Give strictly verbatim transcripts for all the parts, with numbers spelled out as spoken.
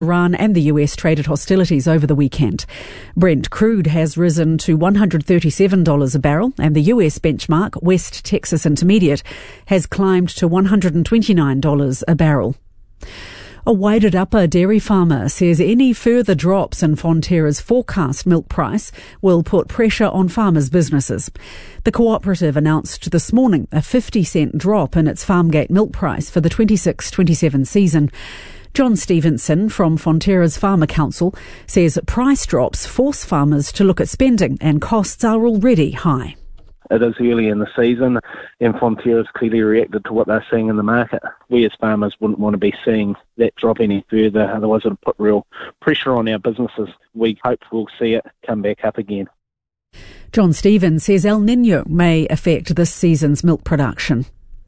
Iran and the U S traded hostilities over the weekend. Brent crude has risen to one hundred thirty-seven dollars a barrel, and the U S benchmark, West Texas Intermediate, has climbed to one hundred twenty-nine dollars a barrel. A Wairarapa dairy farmer says any further drops in Fonterra's forecast milk price will put pressure on farmers' businesses. The cooperative announced this morning a fifty cent drop in its Farmgate milk price for the twenty-six twenty-seven season. John Stevenson from Fonterra's Farmer Council says price drops force farmers to look at spending and costs are already high. It is early in the season and Fonterra's clearly reacted to what they're seeing in the market. We as farmers wouldn't want to be seeing that drop any further, otherwise it would put real pressure on our businesses. We hope we'll see it come back up again. John Stevens says El Niño may affect this season's milk production.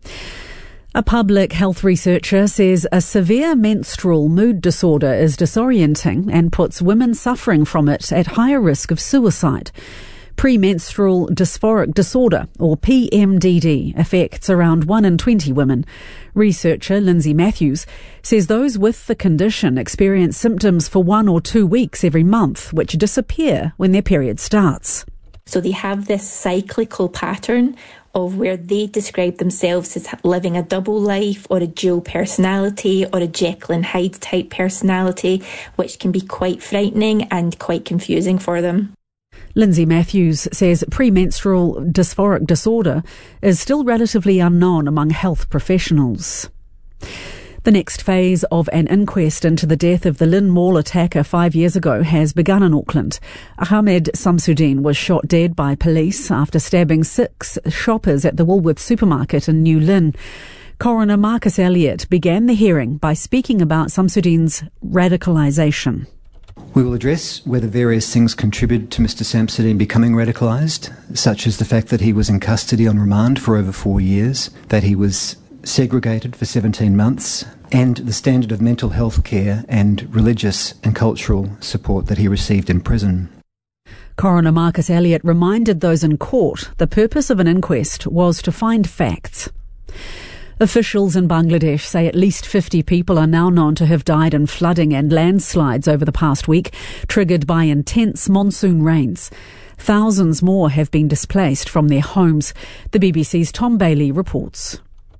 A public health researcher says a severe menstrual mood disorder is disorienting and puts women suffering from it at higher risk of suicide. Premenstrual dysphoric disorder, or P M D D, affects around one in twenty women. Researcher Lindsay Matthews says those with the condition experience symptoms for one or two weeks every month, which disappear when their period starts. So they have this cyclical pattern of where they describe themselves as living a double life or a dual personality or a Jekyll and Hyde type personality, which can be quite frightening and quite confusing for them. Lindsay Matthews says premenstrual dysphoric disorder is still relatively unknown among health professionals. The next phase of an inquest into the death of the Lynn Mall attacker five years ago has begun in Auckland. Ahmed Samsudeen was shot dead by police after stabbing six shoppers at the Woolworths supermarket in New Lynn. Coroner Marcus Elliott began the hearing by speaking about Samsudeen's radicalisation. We will address whether various things contributed to Mister Samsudeen becoming radicalised, such as the fact that he was in custody on remand for over four years, that he was segregated for seventeen months, and the standard of mental health care and religious and cultural support that he received in prison. Coroner Marcus Elliott reminded those in court the purpose of an inquest was to find facts. Officials in Bangladesh say at least fifty people are now known to have died in flooding and landslides over the past week, triggered by intense monsoon rains. Thousands more have been displaced from with The B B C's Tom Bailey reports.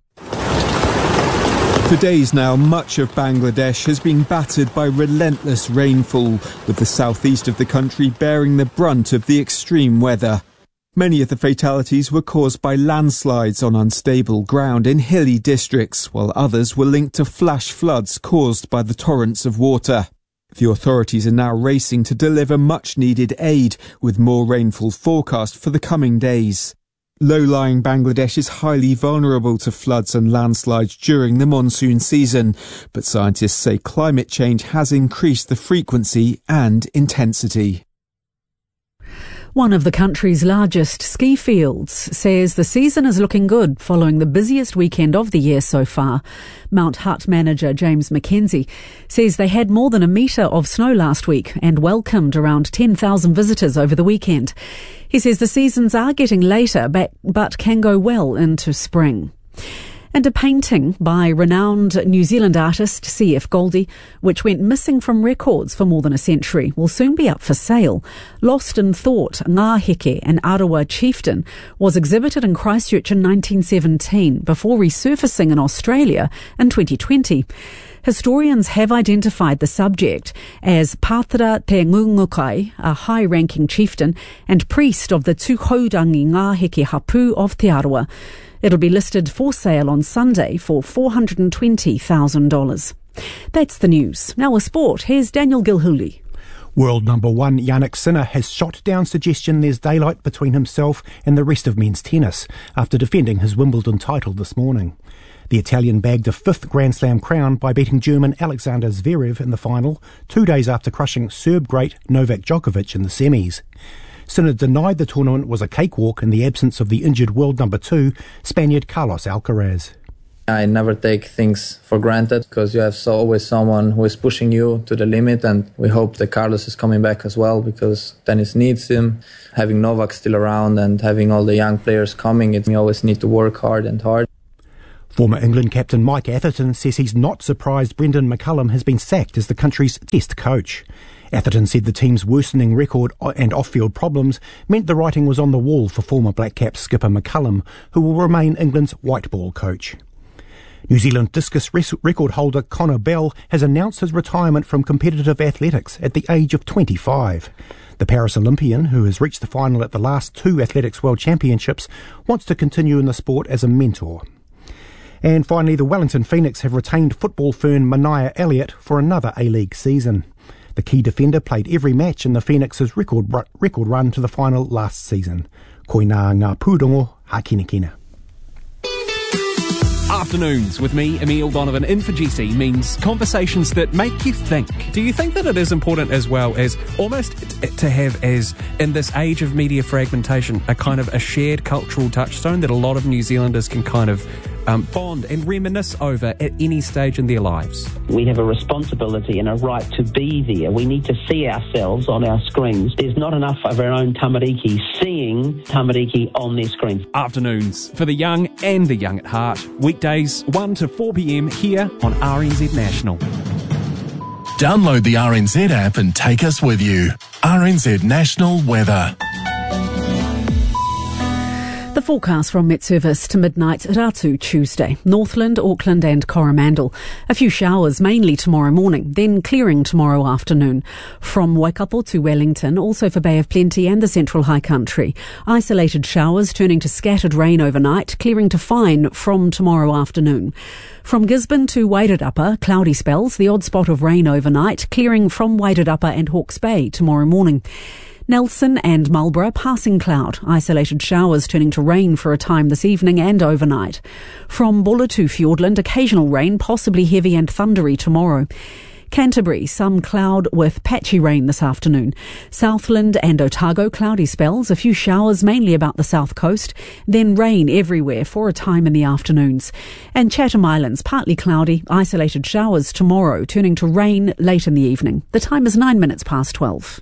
For days now, much of Bangladesh has been battered by relentless rainfall, with the southeast of the country bearing the brunt of the extreme weather. Many of the fatalities were caused by landslides on unstable ground in hilly districts, while others were linked to flash floods caused by the torrents of water. The authorities are now racing to deliver much-needed aid, with more rainfall forecast for the coming days. Low-lying Bangladesh is highly vulnerable to floods and landslides during the monsoon season, but scientists say climate change has increased the frequency and intensity. One of the country's largest ski fields says the season is looking good following the busiest weekend of the year so far. Mount Hutt manager James McKenzie says they had more than a metre of snow last week and welcomed around ten thousand visitors over the weekend. He says the seasons are getting later but, but can go well into spring. And a painting by renowned New Zealand artist C F Goldie, which went missing from records for more than a century, will soon be up for sale. Lost in Thought, Ngā Heke, an Arawa chieftain, was exhibited in Christchurch in nineteen seventeen before resurfacing in Australia in twenty twenty. Historians have identified the subject as Pātara Te Ngungukai, a high-ranking chieftain and priest of the Tūhourangi Ngā Heke Hapu of Te Arawa. It'll be listed for sale on Sunday for four hundred twenty thousand dollars. That's the news. Now a sport. Here's Daniel Gilhooly. World number one Jannik Sinner has shot down suggestion there's daylight between himself and the rest of men's tennis after defending his Wimbledon title this morning. The Italian bagged a fifth Grand Slam crown by beating German Alexander Zverev in the final, two days after crushing Serb great Novak Djokovic in the semis. Sinner denied the tournament was a cakewalk in the absence of the injured world number two, Spaniard Carlos Alcaraz. I never take things for granted because you have so, always someone who is pushing you to the limit, and we hope that Carlos is coming back as well because tennis needs him. Having Novak still around and having all the young players coming, it, we always need to work hard and hard. Former England captain Mike Atherton says he's not surprised Brendan McCullum has been sacked as the country's Test coach. Atherton said the team's worsening record and off-field problems meant the writing was on the wall for former Black Caps skipper McCullum, who will remain England's white ball coach. New Zealand discus res- record holder Connor Bell has announced his retirement from competitive athletics at the age of twenty-five. The Paris Olympian, who has reached the final at the last two Athletics World Championships, wants to continue in the sport as a mentor. And finally, the Wellington Phoenix have retained football firm Mania Elliott for another A-League season. The key defender played every match in the Phoenix's record record run to the final last season. Koina ngā pūrongo, hakinekina. Afternoons with me, Emile Donovan, in for G C means conversations that make you think. Do you think that it is important as well as almost to have, as in this age of media fragmentation, a kind of a shared cultural touchstone that a lot of New Zealanders can kind of um, bond and reminisce over at any stage in their lives? We have a responsibility and a right to be there. We need to see ourselves on our screens. There's not enough of our own tamariki seeing tamariki on their screens. Afternoons for the young and the young at heart. Weekdays one to four p.m. here on R N Z National. Download the R N Z app and take us with you. R N Z National Weather. The forecast from Met Service to midnight Ratu Tuesday. Northland, Auckland and Coromandel. A few showers mainly tomorrow morning, then clearing tomorrow afternoon. From Waikato to Wellington, also for Bay of Plenty and the Central High Country. Isolated showers turning to scattered rain overnight, clearing to fine from tomorrow afternoon. From Gisborne to Wairarapa, cloudy spells, the odd spot of rain overnight, clearing from Wairarapa and Hawke's Bay tomorrow morning. Nelson and Marlborough, passing cloud. Isolated showers turning to rain for a time this evening and overnight. From Bulla to Fiordland, occasional rain, possibly heavy and thundery tomorrow. Canterbury, some cloud with patchy rain this afternoon. Southland and Otago, cloudy spells, a few showers mainly about the south coast, then rain everywhere for a time in the afternoons. And Chatham Islands, partly cloudy, isolated showers tomorrow, turning to rain late in the evening. The time is nine minutes past twelve.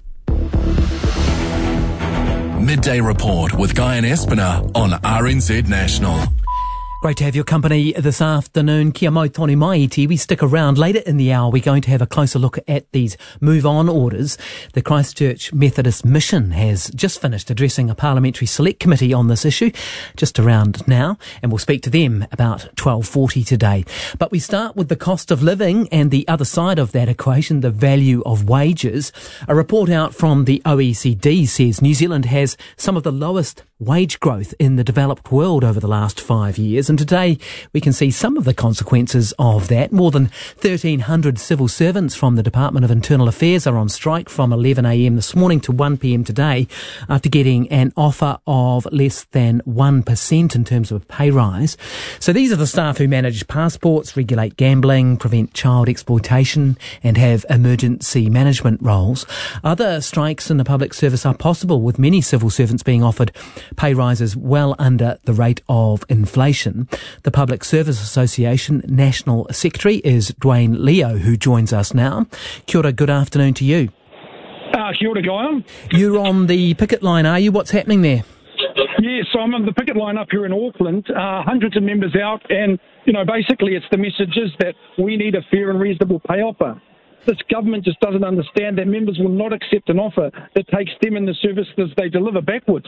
Midday Report with Guy and Espiner on R N Z National. Great to have your company this afternoon. Kia mau tonu mai iti. We stick around later in the hour. We're going to have a closer look at these move-on orders. The Christchurch Methodist Mission has just finished addressing a parliamentary select committee on this issue, just around now, and we'll speak to them about twelve forty today. But we start with the cost of living and the other side of that equation, the value of wages. A report out from the O E C D says New Zealand has some of the lowest wage growth in the developed world over the last five years. And today we can see some of the consequences of that. More than thirteen hundred civil servants from the Department of Internal Affairs are on strike from eleven a.m. this morning to one p.m. today after getting an offer of less than one percent in terms of a pay rise. So these are the staff who manage passports, regulate gambling, prevent child exploitation and have emergency management roles. Other strikes in the public service are possible, with many civil servants being offered pay rises well under the rate of inflation. The Public Service Association National Secretary is Dwayne Leo, who joins us now. Kia ora, good afternoon to you. Uh, kia ora, Guy. You're on the picket line, are you? What's happening there? Yes, so I'm on the picket line up here in Auckland. Uh, hundreds of members out, and, you know, basically it's the messages that we need a fair and reasonable pay offer. This government just doesn't understand that members will not accept an offer that takes them and the services they deliver backwards.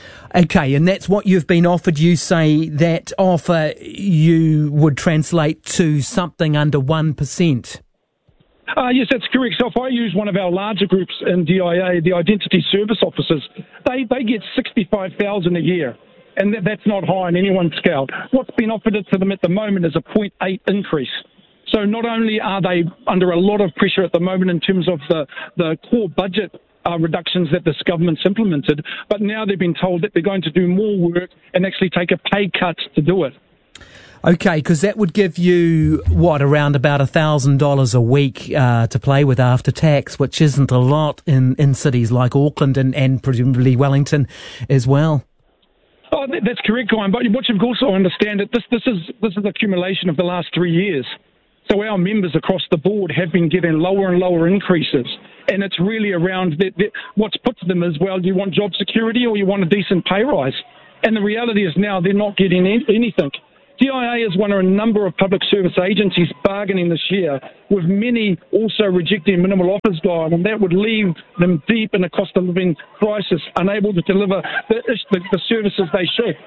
Okay, and that's what you've been offered. You say that offer you would translate to something under one percent. Uh, yes, that's correct. So if I use one of our larger groups in D I A, the Identity Service Officers, they, they get sixty-five thousand dollars a year. And that, that's not high on anyone's scale. What's been offered to them at the moment is a zero point eight increase. So not only are they under a lot of pressure at the moment in terms of the, the core budget uh, reductions that this government's implemented, but now they've been told that they're going to do more work and actually take a pay cut to do it. Okay, because that would give you, what, around about one thousand dollars a week uh, to play with after tax, which isn't a lot in, in cities like Auckland and, and presumably Wellington as well. Oh, that's correct, Guy. But what you've also understand that this this is this is the accumulation of the last three years. So our members across the board have been getting lower and lower increases, and it's really around the, the, what's put to them as well. Do you want job security or you want a decent pay rise? And the reality is now they're not getting any, anything. D I A is one of a number of public service agencies bargaining this year, with many also rejecting minimal offers guide, and that would leave them deep in a cost of living crisis, unable to deliver the, the, the services they should.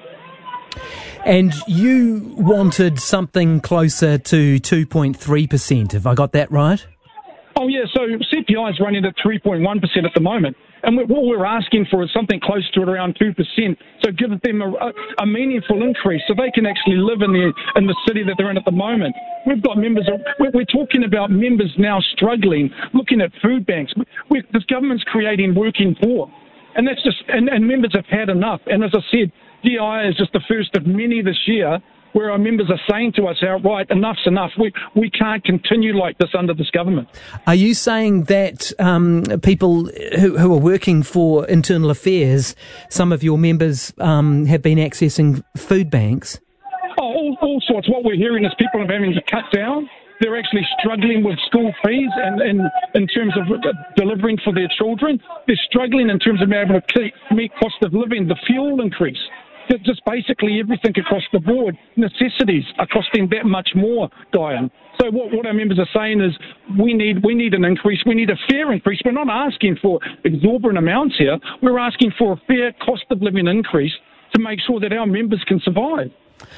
And you wanted something closer to two point three percent, have I got that right? Oh, yeah, so C P I is running at three point one percent at the moment. And what we're asking for is something close to around two percent, so give them a, a meaningful increase so they can actually live in the in the city that they're in at the moment. We've got members, of, we're, we're talking about members now struggling, looking at food banks. We, this government's creating working poor, and that's just and, and members have had enough. And as I said, D I A is just the first of many this year where our members are saying to us outright, enough's enough. We we can't continue like this under this government. Are you saying that um, people who, who are working for Internal Affairs, some of your members um, have been accessing food banks? Oh, all, all sorts. What we're hearing is people are having to cut down. They're actually struggling with school fees and, and in terms of delivering for their children. They're struggling in terms of being able to keep, meet cost of living, the fuel increase. Just basically everything across the board. Necessities are costing that much more, Diane. So what, what our members are saying is we need we need an increase. We need a fair increase. We're not asking for exorbitant amounts here. We're asking for a fair cost of living increase to make sure that our members can survive.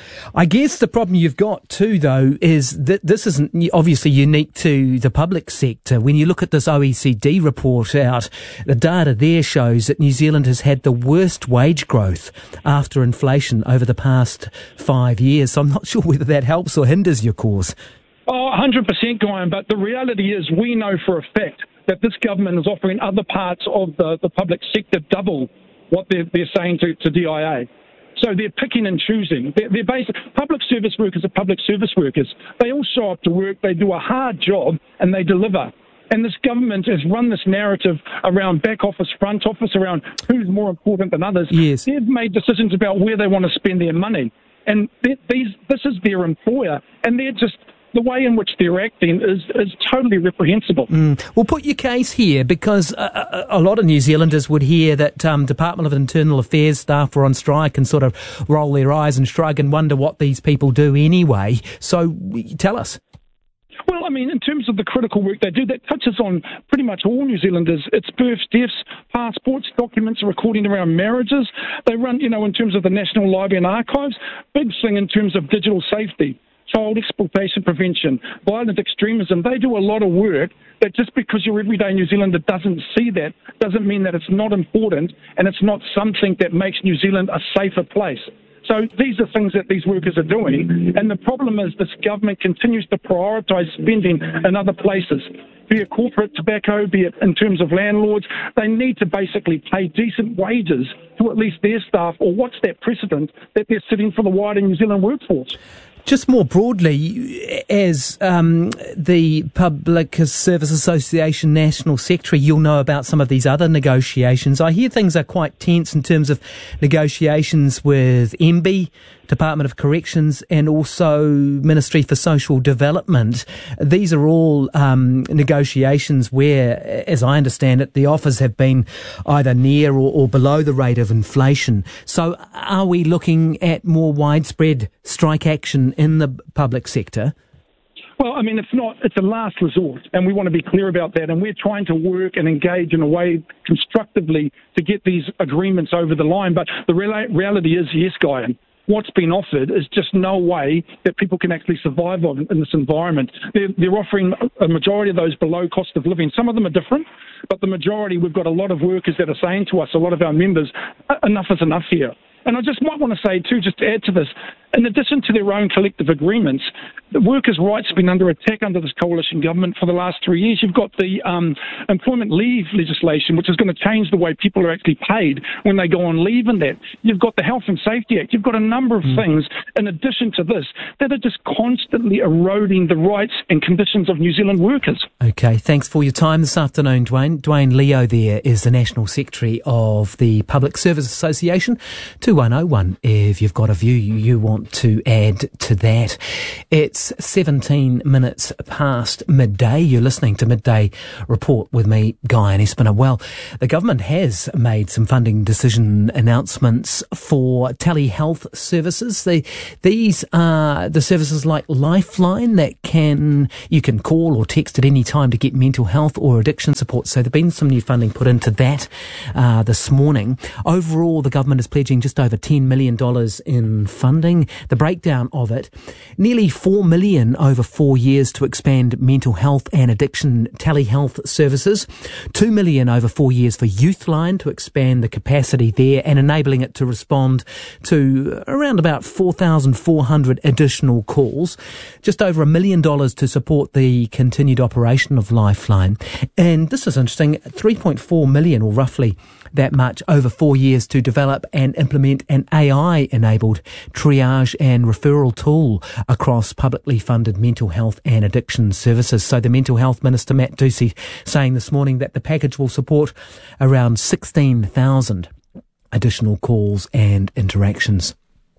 I guess the problem you've got too, though, is that this isn't obviously unique to the public sector. When you look at this O E C D report out, the data there shows that New Zealand has had the worst wage growth after inflation over the past five years. So I'm not sure whether that helps or hinders your cause. Oh, one hundred percent, Guyan, but the reality is we know for a fact that this government is offering other parts of the, the public sector double what they're, they're saying to, to D I A. So they're picking and choosing. They're, they're basic, public service workers are public service workers. They all show up to work, they do a hard job, and they deliver. And this government has run this narrative around back office, front office, around who's more important than others. Yes. They've made decisions about where they want to spend their money. And these, this is their employer, and they're just... the way in which they're acting is, is totally reprehensible. Mm. Well, put your case here, because a, a, a lot of New Zealanders would hear that um, Department of Internal Affairs staff are on strike and sort of roll their eyes and shrug and wonder what these people do anyway. So tell us. Well, I mean, in terms of the critical work they do, that touches on pretty much all New Zealanders. It's births, deaths, passports, documents, recording around marriages. They run, you know, in terms of the National Library and Archives, big thing in terms of digital safety, child exploitation prevention, violent extremism. They do a lot of work that just because your everyday New Zealander doesn't see that doesn't mean that it's not important and it's not something that makes New Zealand a safer place. So these are things that these workers are doing, and the problem is this government continues to prioritise spending in other places, be it corporate tobacco, be it in terms of landlords. They need to basically pay decent wages to at least their staff, or what's that precedent that they're sitting for the wider New Zealand workforce? Just more broadly, as um, the Public Service Association National Secretary, you'll know about some of these other negotiations. I hear things are quite tense in terms of negotiations with M B I, Department of Corrections, and also Ministry for Social Development. These are all um, negotiations where, as I understand it, the offers have been either near or, or below the rate of inflation. So are we looking at more widespread strike action in the public sector? Well, I mean, it's not, it's a last resort, and we want to be clear about that, and we're trying to work and engage in a way constructively to get these agreements over the line. But the real- reality is, yes, Guyan, what's been offered is just no way that people can actually survive on in this environment. They're, they're offering a majority of those below cost of living. Some of them are different, but the majority, we've got a lot of workers that are saying to us, a lot of our members, enough is enough here. And I just might want to say, too, just to add to this, in addition to their own collective agreements, the workers' rights have been under attack under this coalition government for the last three years. You've got the um, employment leave legislation, which is going to change the way people are actually paid when they go on leave and that. You've got the Health and Safety Act. You've got a number of mm. things, in addition to this, that are just constantly eroding the rights and conditions of New Zealand workers. OK, thanks for your time this afternoon, Dwayne. Dwayne Leo there is the National Secretary of the Public Service Association. two one oh one if you've got a view you want want to add to that. It's seventeen minutes past midday. You're listening to Midday Report with me, Guy and Espiner. Well, the government has made some funding decision announcements for telehealth services. The, these are the services like Lifeline that can you can call or text at any time to get mental health or addiction support. So there's been some new funding put into that uh, this morning. Overall, the government is pledging just over ten million dollars in funding. The breakdown of it, nearly four million dollars over four years to expand mental health and addiction telehealth services, two million dollars over four years for Youthline to expand the capacity there and enabling it to respond to around about four thousand four hundred additional calls, just over a million dollars to support the continued operation of Lifeline. And this is interesting, three point four million or roughly that much over four years to develop and implement an A I-enabled triage and referral tool across publicly funded mental health and addiction services. So the Mental Health Minister, Matt Ducey, saying this morning that the package will support around sixteen thousand additional calls and interactions.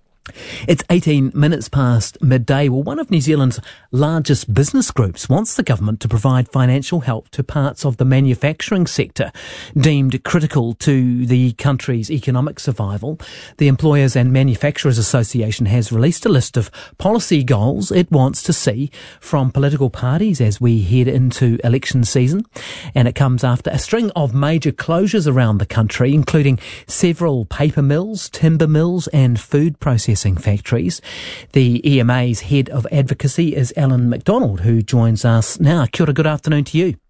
It's eighteen minutes past midday. Well, one of New Zealand's largest business groups wants the government to provide financial help to parts of the manufacturing sector deemed critical to the country's economic survival. The Employers and Manufacturers Association has released a list of policy goals it wants to see from political parties as we head into election season. And it comes after a string of major closures around the country, including several paper mills, timber mills and food processing factories. The E M A's head of advocacy is Alan McDonald, who joins us now. Kia ora, good afternoon to you.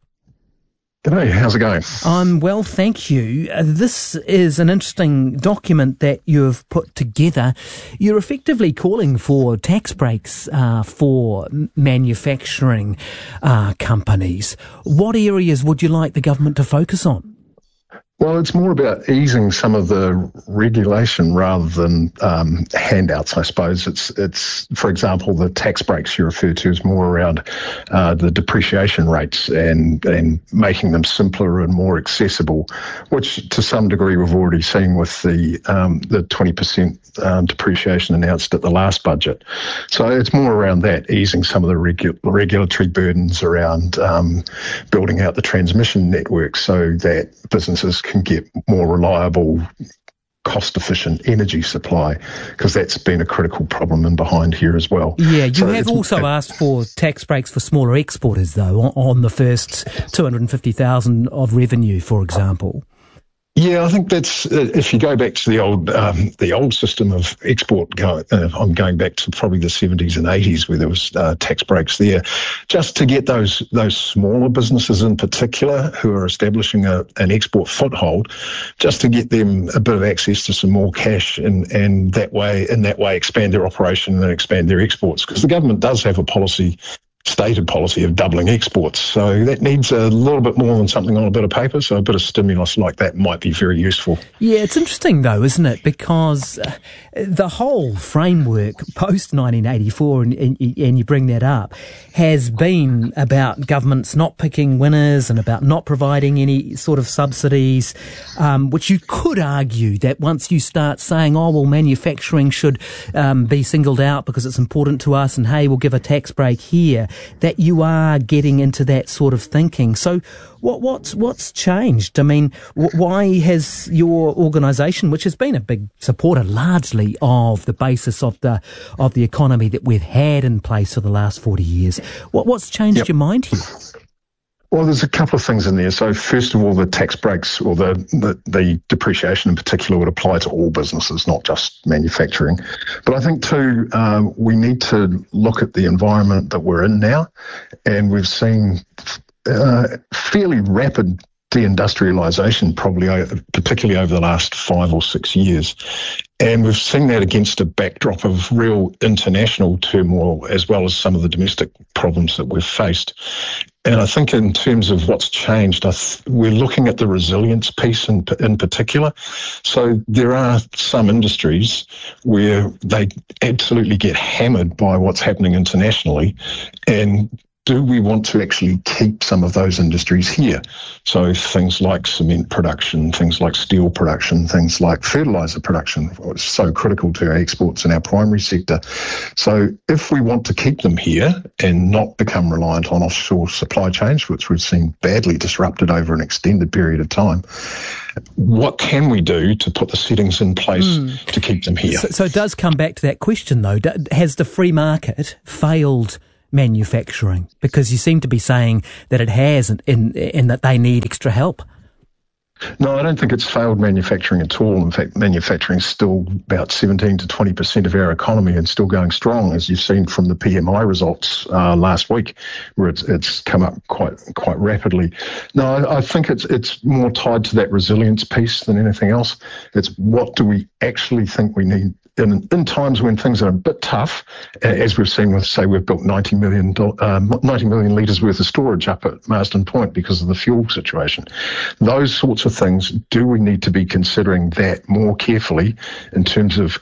G'day, how's it going? I'm well, thank you. Uh, this is an interesting document that you've put together. You're effectively calling for tax breaks uh, for manufacturing uh, companies. What areas would you like the government to focus on? Well, it's more about easing some of the regulation rather than um, handouts, I suppose. It's, it's, for example, the tax breaks you refer to is more around uh, the depreciation rates and, and making them simpler and more accessible, which to some degree we've already seen with the um, the twenty percent um, depreciation announced at the last budget. So it's more around that, easing some of the regu- regulatory burdens around um, building out the transmission network so that businesses can get more reliable, cost-efficient energy supply, because that's been a critical problem in behind here as well. Yeah, you so have also uh, asked for tax breaks for smaller exporters, though, on the first two hundred fifty thousand of revenue, for example. Yeah, I think that's, uh, if you go back to the old um, the old system of export, go, uh, I'm going back to probably the seventies and eighties where there was uh, tax breaks there, just to get those those smaller businesses in particular who are establishing a, an export foothold, just to get them a bit of access to some more cash and, and that way, in that way expand their operation and expand their exports. Because the government does have a policy stated policy of doubling exports. So that needs a little bit more than something on a bit of paper. So a bit of stimulus like that might be very useful. Yeah, it's interesting though, isn't it? Because uh, the whole framework post nineteen eighty-four, and, and, and you bring that up, has been about governments not picking winners and about not providing any sort of subsidies, um, which you could argue that once you start saying, oh, well, manufacturing should um, be singled out because it's important to us and, hey, we'll give a tax break here, that you are getting into that sort of thinking. So what, what's what's changed? I mean, w- why has your organisation, which has been a big supporter largely of the basis of the of the economy that we've had in place for the last forty years, what, what's changed yep. your mind here? Well, there's a couple of things in there. So first of all, the tax breaks or the, the, the depreciation in particular would apply to all businesses, not just manufacturing. But I think too, um, we need to look at the environment that we're in now. And we've seen uh, fairly rapid deindustrialisation, probably particularly over the last five or six years. And we've seen that against a backdrop of real international turmoil, as well as some of the domestic problems that we've faced. And I think in terms of what's changed, I th- we're looking at the resilience piece in, in particular. So there are some industries where they absolutely get hammered by what's happening internationally, and do we want to actually keep some of those industries here? So things like cement production, things like steel production, things like fertiliser production, is so critical to our exports in our primary sector. So if we want to keep them here and not become reliant on offshore supply chains, which we've seen badly disrupted over an extended period of time, what can we do to put the settings in place mm. to keep them here? So, so it does come back to that question, though. Has the free market failed manufacturing? Because you seem to be saying that it hasn't, and, and that they need extra help. No, I don't think it's failed manufacturing at all. In fact, manufacturing is still about seventeen to twenty percent of our economy and still going strong, as you've seen from the P M I results uh, last week, where it's it's come up quite quite rapidly. No, I, I think it's it's more tied to that resilience piece than anything else. It's what do we actually think we need in, in times when things are a bit tough, as we've seen with, say, we've built ninety million, uh, ninety million litres worth of storage up at Marsden Point because of the fuel situation. Those sorts of things, do we need to be considering that more carefully in terms of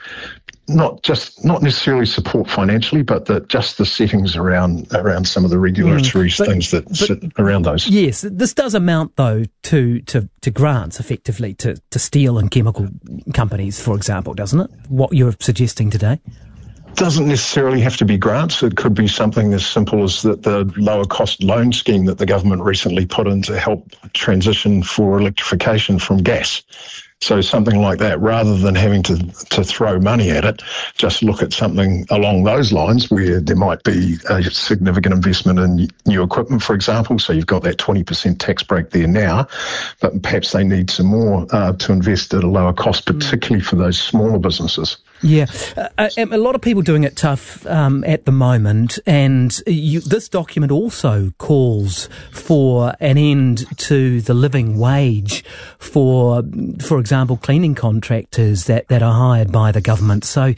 not just not necessarily support financially, but the, just the settings around around some of the regulatory mm, but, things that but, sit around those. Yes, this does amount though to to, to grants, effectively, to, to steel and chemical companies, for example, doesn't it? What you're suggesting today? Doesn't necessarily have to be grants. It could be something as simple as that the lower cost loan scheme that the government recently put in to help transition for electrification from gas. So something like that, rather than having to, to throw money at it, just look at something along those lines where there might be a significant investment in new equipment, for example. So you've got that twenty percent tax break there now, but perhaps they need some more uh, to invest at a lower cost, particularly for those smaller businesses. Yeah, uh, a lot of people doing it tough um, at the moment, and you, this document also calls for an end to the living wage for, for example, cleaning contractors that, that are hired by the government. So,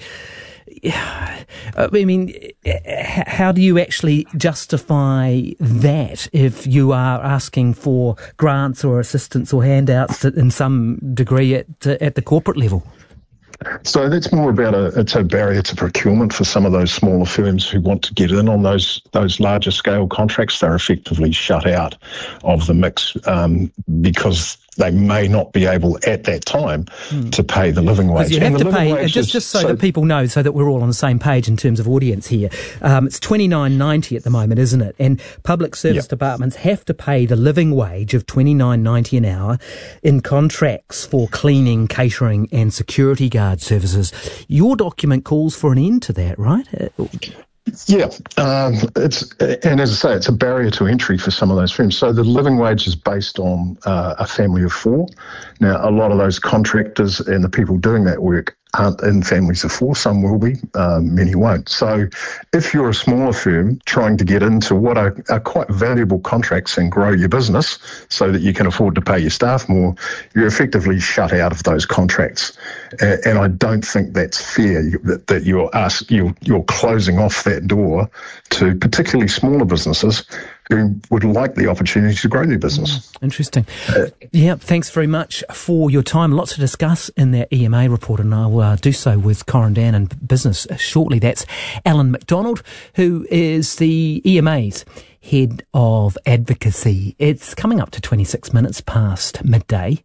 I mean, how do you actually justify that if you are asking for grants or assistance or handouts in some degree at, at the corporate level? So that's more about a, it's a barrier to procurement for some of those smaller firms who want to get in on those those larger scale contracts. They're effectively shut out of the mix um, because they may not be able at that time mm. to pay the living wage. You have to pay, just, just so, so that people know, so that we're all on the same page in terms of audience here. Um, it's twenty-nine ninety at the moment, isn't it? And public service yep. departments have to pay the living wage of twenty-nine ninety an hour in contracts for cleaning, catering and security guard services. Your document calls for an end to that, right? Yeah, um, it's and as I say, it's a barrier to entry for some of those firms. So the living wage is based on uh, a family of four. Now, a lot of those contractors and the people doing that work aren't in families of four. Some will be, um, many won't. So if you're a smaller firm trying to get into what are, are quite valuable contracts and grow your business so that you can afford to pay your staff more, you're effectively shut out of those contracts. And, and I don't think that's fair that, that you're, ask, you're, you're closing off that door to particularly smaller businesses who would like the opportunity to grow their business. Interesting. Uh, yeah, thanks very much for your time. Lots to discuss in that E M A report, and I'll uh, do so with Corrindan and Business shortly. That's Alan McDonald, who is the E M A's Head of Advocacy. It's coming up to twenty-six minutes past midday.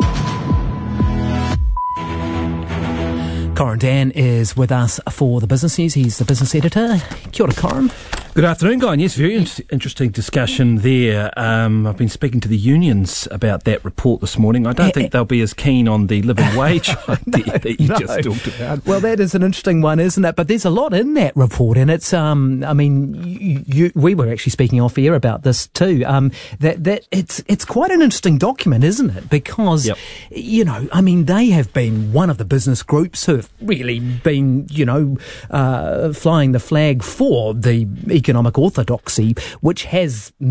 Corrindan is with us for the Business News. He's the business editor. Kia ora, Corin. Good afternoon, Guy. Yes, very in- interesting discussion there. Um, I've been speaking to the unions about that report this morning. I don't uh, think they'll be as keen on the living wage idea no, that you no. just talked about. Well, that is an interesting one, isn't it? But there's a lot in that report, and it's, um, I mean, you, you, we were actually speaking off air about this too. Um, that that it's it's quite an interesting document, isn't it? Because, yep. you know, I mean, they have been one of the business groups who have really been, you know, uh, flying the flag for the economic orthodoxy, which has not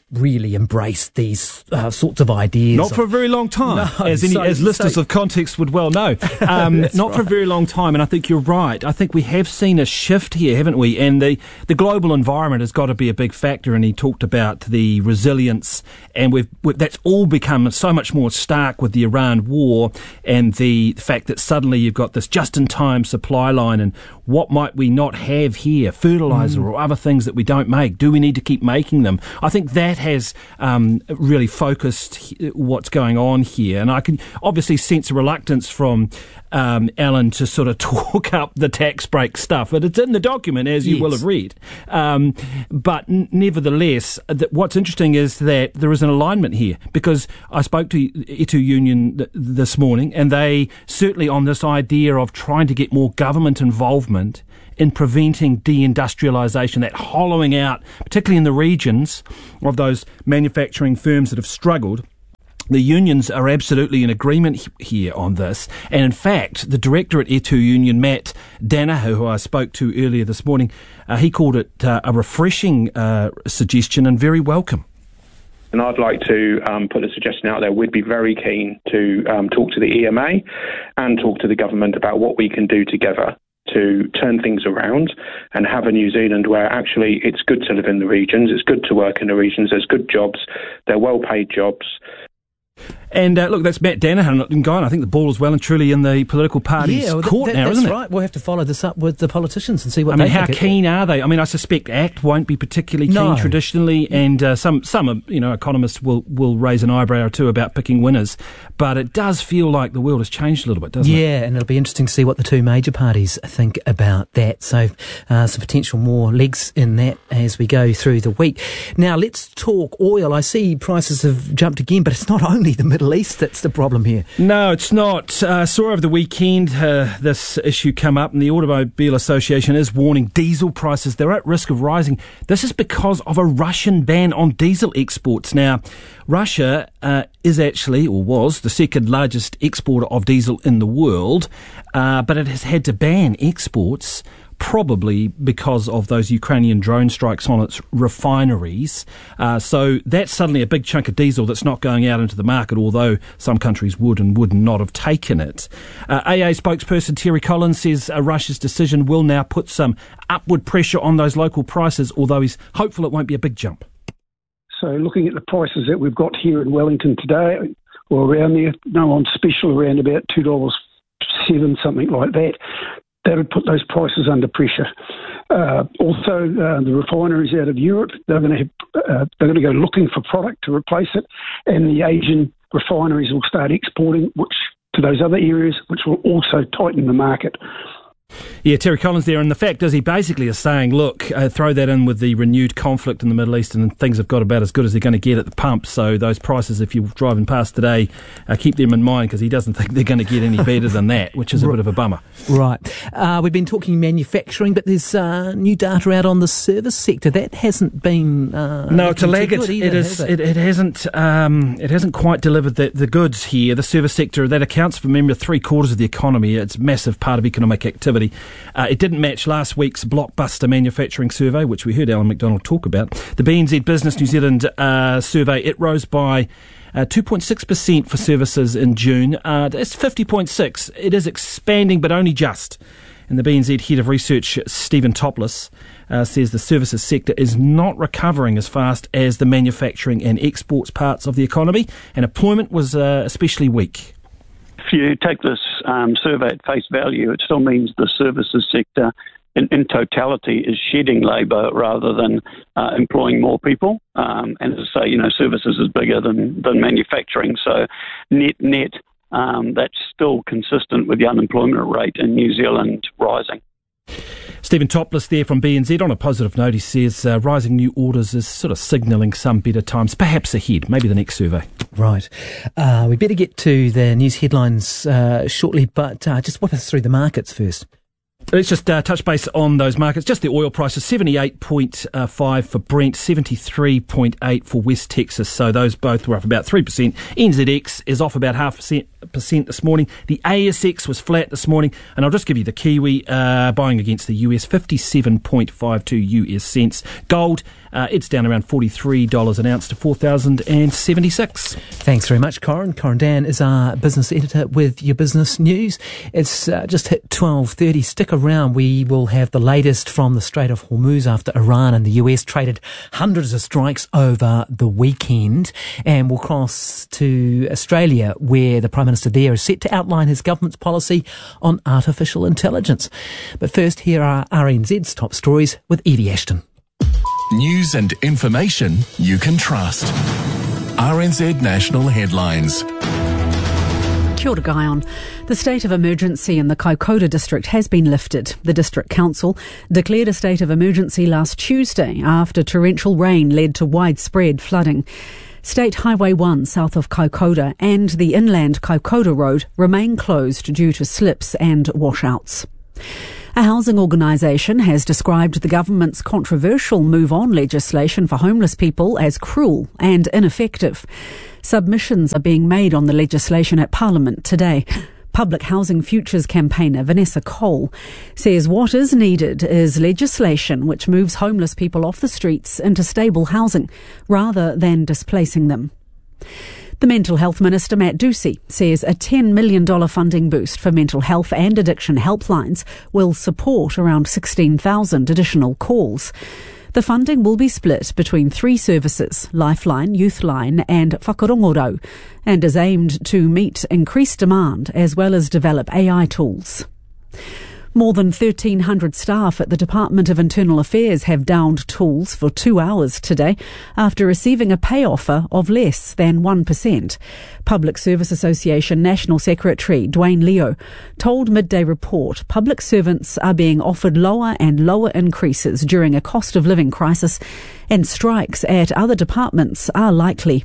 really embraced these uh, sorts of ideas. Not for a very long time, No, as, any, so- as listeners so- of context would well know. Um, That's not for a right. very long time, and I think you're right. I think we have seen a shift here, haven't we? And the, the global environment has got to be a big factor, and he talked about the resilience, and we've, we that's all become so much more stark with the Iran war and the fact that suddenly you've got this just-in-time supply line, and what might we not have here? Fertiliser Mm. or other things that we don't make. Do we need to keep making them? I think that has um, really focused he- what's going on here, and I can obviously sense a reluctance from um, Alan to sort of talk up the tax break stuff, but it's in the document, as you Yes. will have read. Um, but n- nevertheless, th- what's interesting is that there is an alignment here, because I spoke to E two Union th- this morning, and they certainly on this idea of trying to get more government involvement in preventing deindustrialisation, that hollowing out, particularly in the regions of those manufacturing firms that have struggled. The unions are absolutely in agreement h- here on this. And in fact, the director at E two Union, Matt Danaher, who I spoke to earlier this morning, uh, he called it uh, a refreshing uh, suggestion and very welcome. And I'd like to um, put a suggestion out there. We'd be very keen to um, talk to the E M A and talk to the government about what we can do together to turn things around and have a New Zealand where actually it's good to live in the regions, it's good to work in the regions, there's good jobs, they're well-paid jobs. And uh, look, that's Matt Danaher, and Guy, I think the ball is well and truly in the political party's yeah, well, th- court that- now, that's isn't it? right. We'll have to follow this up with the politicians and see what I mean, they how think. keen are they? I mean, I suspect ACT won't be particularly keen No. traditionally, and uh, some some uh, you know economists will, will raise an eyebrow or two about picking winners. But it does feel like the world has changed a little bit, doesn't it? Yeah, and it'll be interesting to see what the two major parties think about that. So, uh, some potential more legs in that as we go through the week. Now, let's talk oil. I see prices have jumped again, but it's not only the Middle East that's the problem here. No, it's not. I uh, saw over the weekend uh, this issue come up, and the Automobile Association is warning diesel prices, they're at risk of rising. This is because of a Russian ban on diesel exports. Now, Russia uh, is actually, or was, the second largest exporter of diesel in the world, uh, but it has had to ban exports, probably because of those Ukrainian drone strikes on its refineries. Uh, so that's suddenly a big chunk of diesel that's not going out into the market, although some countries would and would not have taken it. Uh, A A spokesperson Terry Collins says uh, Russia's decision will now put some upward pressure on those local prices, although he's hopeful it won't be a big jump. So looking at the prices that we've got here in Wellington today, or around there, no, on special around about two dollars seven, something like that, that would put those prices under pressure. Uh, also, uh, the refineries out of Europe, they're going to have, uh, they're going to go looking for product to replace it, and the Asian refineries will start exporting, which to those other areas, which will also tighten the market. Yeah, Terry Collins there, and the fact is he basically is saying, look, uh, throw that in with the renewed conflict in the Middle East and things have got about as good as they're going to get at the pump, so those prices, if you're driving past today, uh, keep them in mind, because he doesn't think they're going to get any better than that, which is a bit of a bummer. Right. Uh, we've been talking manufacturing, but there's uh, new data out on the service sector. That hasn't been uh, No, it's a looking too laggard. good either, It is. has It, it hasn't. Um, it hasn't quite delivered the, the goods here. The service sector that accounts for, remember, three quarters of the economy. It's a massive part of economic activity. Uh, it didn't match last week's blockbuster manufacturing survey, which we heard Alan McDonald talk about. The B N Z Business New Zealand uh, survey, it rose by uh, two point six percent for services in June. Uh, it's fifty point six. It is expanding, but only just. And the B N Z Head of Research, Stephen Topless, uh, says the services sector is not recovering as fast as the manufacturing and exports parts of the economy, and employment was uh, especially weak. If you take this um, survey at face value, it still means the services sector in, in totality is shedding labour rather than uh, employing more people. Um, and as I say, you know, services is bigger than, than manufacturing. So net, net, um, that's still consistent with the unemployment rate in New Zealand rising. Stephen Topless there from B N Z. On a positive note, he says uh, rising new orders is sort of signalling some better times, perhaps ahead, maybe the next survey. Right. Uh, we better get to the news headlines uh, shortly, but uh, just whip us through the markets first. Let's just uh, touch base on those markets. Just the oil prices, seventy-eight point five for Brent, seventy-three point eight for West Texas. So those both were up about three percent. N Z X is off about half percent, percent this morning. The A S X was flat this morning. And I'll just give you the Kiwi uh, buying against the U S, fifty-seven point five two U S cents. Gold Uh, it's down around forty-three dollars an ounce to four thousand seventy-six. Thanks very much, Corin. Corin Dan is our business editor with your business news. It's uh, just hit twelve thirty. Stick around. We will have the latest from the Strait of Hormuz after Iran and the U S traded hundreds of strikes over the weekend. And we'll cross to Australia, where the Prime Minister there is set to outline his government's policy on artificial intelligence. But first, here are R N Z's top stories with Evie Ashton. News and information you can trust. R N Z National Headlines. Kia ora, Guyon. The state of emergency in the Kaikoura district has been lifted. The district council declared a state of emergency last Tuesday after torrential rain led to widespread flooding. State Highway one south of Kaikoura and the inland Kaikoura Road remain closed due to slips and washouts. A housing organisation has described the government's controversial Move On legislation for homeless people as cruel and ineffective. Submissions are being made on the legislation at Parliament today. Public Housing Futures campaigner Vanessa Cole says what is needed is legislation which moves homeless people off the streets into stable housing rather than displacing them. The Mental Health Minister, Matt Ducey, says a ten million dollars funding boost for mental health and addiction helplines will support around sixteen thousand additional calls. The funding will be split between three services, Lifeline, Youthline and Whakarongorau, and is aimed to meet increased demand as well as develop A I tools. More than thirteen hundred staff at the Department of Internal Affairs have downed tools for two hours today after receiving a pay offer of less than one percent. Public Service Association National Secretary Dwayne Leo told Midday Report public servants are being offered lower and lower increases during a cost of living crisis, and strikes at other departments are likely.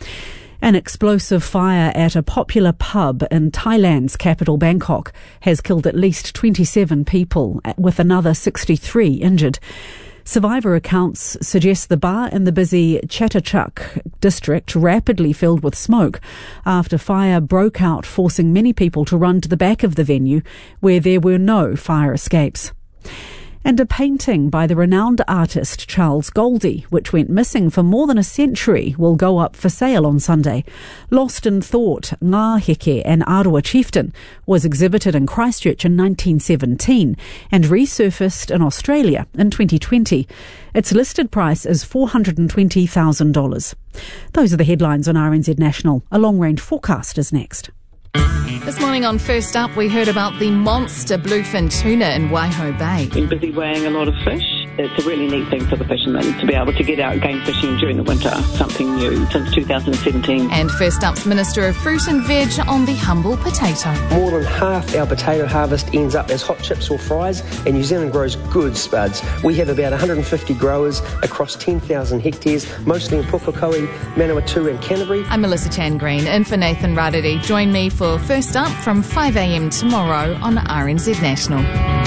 An explosive fire at a popular pub in Thailand's capital Bangkok has killed at least twenty-seven people, with another sixty-three injured. Survivor accounts suggest the bar in the busy Chatuchak district rapidly filled with smoke after fire broke out, forcing many people to run to the back of the venue where there were no fire escapes. And a painting by the renowned artist Charles Goldie, which went missing for more than a century, will go up for sale on Sunday. Lost in Thought, Ngā Heke, an Aroa chieftain, was exhibited in Christchurch in nineteen seventeen and resurfaced in Australia in twenty twenty. Its listed price is four hundred twenty thousand dollars. Those are the headlines on R N Z National. A long-range forecast is next. This morning on First Up, we heard about the monster bluefin tuna in Waiho Bay. Been busy weighing a lot of fish. It's a really neat thing for the fishermen to be able to get out game fishing during the winter, something new since two thousand seventeen. And First Up's Minister of Fruit and Veg on the humble potato. More than half our potato harvest ends up as hot chips or fries, and New Zealand grows good spuds. We have about one hundred fifty growers across ten thousand hectares, mostly in Pukekohe, Manawatu and Canterbury. I'm Melissa Chan Green, in for Nathan Rarere. Join me for First Up from five a.m. tomorrow on R N Z National.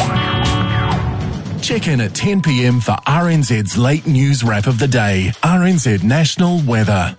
Check in at ten p.m. for R N Z's late news wrap of the day. R N Z National Weather.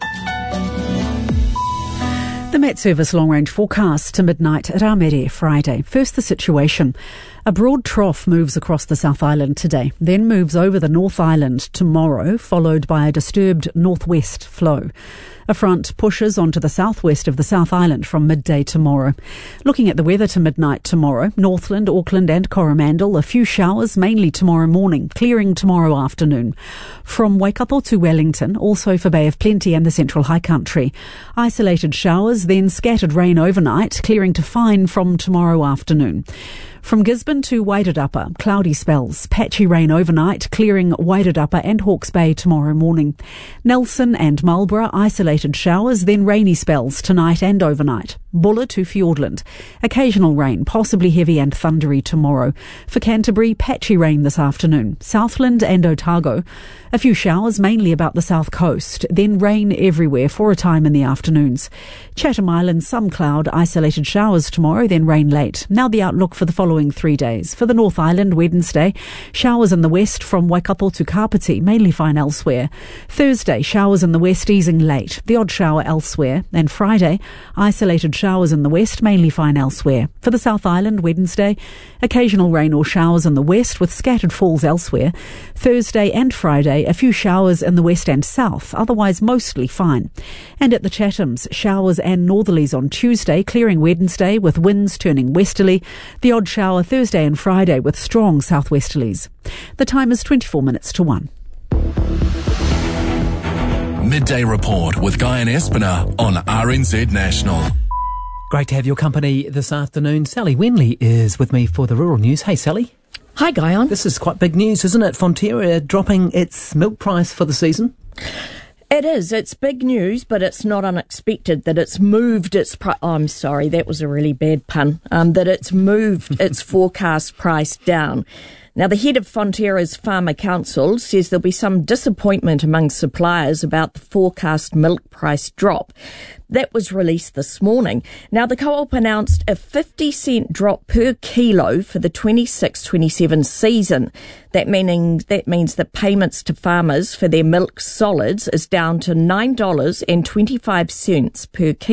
The Met Service long-range forecast to midnight at Armere Friday. First, the situation. A broad trough moves across the South Island today, then moves over the North Island tomorrow, followed by a disturbed northwest flow. A front pushes onto the southwest of the South Island from midday tomorrow. Looking at the weather to midnight tomorrow, Northland, Auckland and Coromandel, a few showers mainly tomorrow morning, clearing tomorrow afternoon. From Waikato to Wellington, also for Bay of Plenty and the Central High Country. Isolated showers, then scattered rain overnight, clearing to fine from tomorrow afternoon. From Gisborne to Wairarapa, cloudy spells, patchy rain overnight, clearing Wairarapa and Hawke's Bay tomorrow morning. Nelson and Marlborough, isolated showers, then rainy spells tonight and overnight. Buller to Fiordland, occasional rain, possibly heavy and thundery tomorrow. For Canterbury, patchy rain this afternoon. Southland and Otago, a few showers mainly about the south coast, then rain everywhere for a time in the afternoons. Chatham Island, some cloud, isolated showers tomorrow, then rain late. Now the outlook for the following following three days. For the North Island, Wednesday, showers in the west from Waikato to Kapiti, mainly fine elsewhere. Thursday, showers in the west easing late, the odd shower elsewhere. And Friday, isolated showers in the west, mainly fine elsewhere. For the South Island, Wednesday, occasional rain or showers in the west with scattered falls elsewhere. Thursday and Friday, a few showers in the west and south, otherwise mostly fine. And at the Chathams, showers and northerlies on Tuesday, clearing Wednesday with winds turning westerly. The odd shower Thursday and Friday with strong southwesterlies. The time is twenty-four minutes to one. Midday Report with Guy and Espiner on R N Z National. Great to have your company this afternoon. Sally Wenley is with me for the rural news. Hey, Sally. Hi, Guyon. This is quite big news, isn't it? Fonterra dropping its milk price for the season. It is. It's big news, but it's not unexpected that it's moved its price. Oh, I'm sorry, that was a really bad pun. Um, that it's moved its forecast price down. Now, the head of Fonterra's Farmer Council says there'll be some disappointment among suppliers about the forecast milk price drop. That was released this morning. Now, the co-op announced a fifty cent drop per kilo for the twenty-six twenty-seven season. That meaning that means that payments to farmers for their milk solids is down to nine dollars and twenty-five cents per kilo.